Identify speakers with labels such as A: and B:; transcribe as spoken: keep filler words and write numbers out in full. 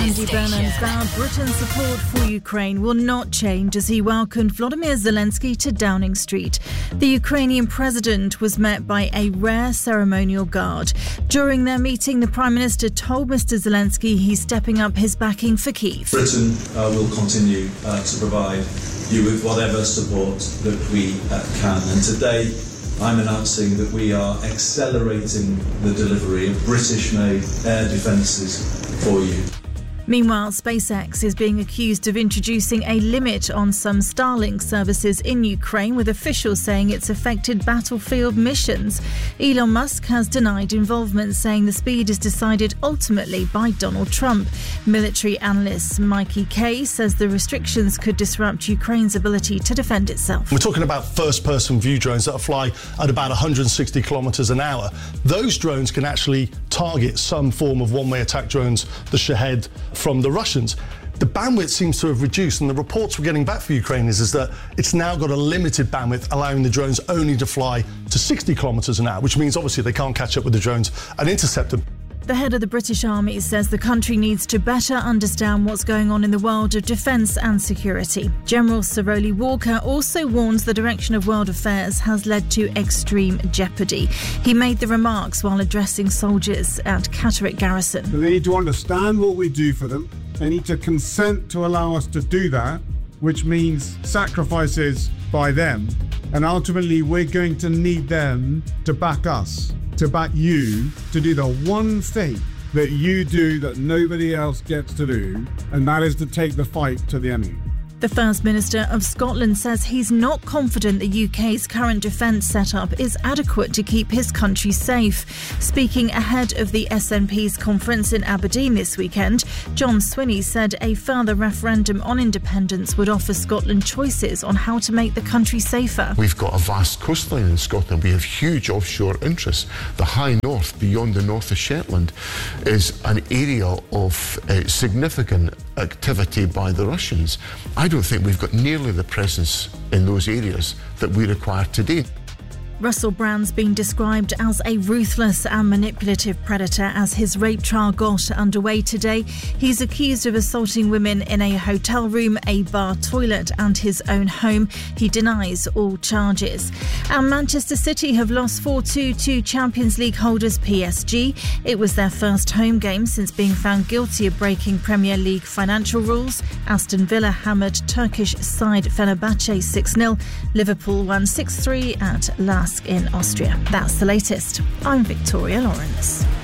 A: Andy Burnham vowed Britain's support for Ukraine will not change as he welcomed Volodymyr Zelensky to Downing Street. The Ukrainian president was met by a rare ceremonial guard. During their meeting, the Prime Minister told Mister Zelensky he's stepping up his backing for Kyiv.
B: Britain uh, will continue uh, to provide you with whatever support that we uh, can. And today, I'm announcing that we are accelerating the delivery of British-made air defences for you.
A: Meanwhile, SpaceX is being accused of introducing a limit on some Starlink services in Ukraine, with officials saying it's affected battlefield missions. Elon Musk has denied involvement, saying the speed is decided ultimately by Donald Trump. Military analyst Mikey Kay says the restrictions could disrupt Ukraine's ability to defend itself.
C: We're talking about first-person view drones that fly at about one hundred sixty kilometres an hour. Those drones can actually target some form of one-way attack drones, the Shahed, from the Russians. The bandwidth seems to have reduced, and the reports we're getting back for Ukraine is, is that it's now got a limited bandwidth, allowing the drones only to fly to sixty kilometres an hour, which means obviously they can't catch up with the drones and intercept them.
A: The head of the British Army says the country needs to better understand what's going on in the world of defence and security. General Sir Rowley Walker also warns the direction of world affairs has led to extreme jeopardy. He made the remarks while addressing soldiers at Catterick Garrison.
D: They need to understand what we do for them. They need to consent to allow us to do that, which means sacrifices by them. And ultimately, we're going to need them to back us, to back you, to do the one thing that you do that nobody else gets to do, and that is to take the fight to the enemy.
A: The First Minister of Scotland says he's not confident the U K's current defence setup is adequate to keep his country safe. Speaking ahead of the S N P's conference in Aberdeen this weekend, John Swinney said a further referendum on independence would offer Scotland choices on how to make the country safer.
E: We've got a vast coastline in Scotland. We have huge offshore interests. The high north, beyond the north of Shetland, is an area of uh, significant activity by the Russians. I don't think we've got nearly the presence in those areas that we require today.
A: Russell Brand's been described as a ruthless and manipulative predator as his rape trial got underway today. He's accused of assaulting women in a hotel room, a bar toilet and his own home. He denies all charges. And Manchester City have lost four two to Champions League holders P S G. It was their first home game since being found guilty of breaking Premier League financial rules. Aston Villa hammered Turkish side Fenerbahce six nil. Liverpool won six three at Lask in Austria. That's the latest. I'm Victoria Lawrence.